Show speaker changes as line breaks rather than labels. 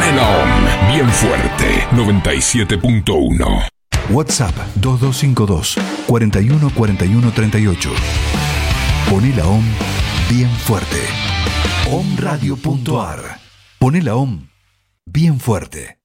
Pone la OM bien fuerte. 97.1.
WhatsApp 2252 41 41 38. Poné la OM bien fuerte. omradio.ar. Poné la OM bien fuerte.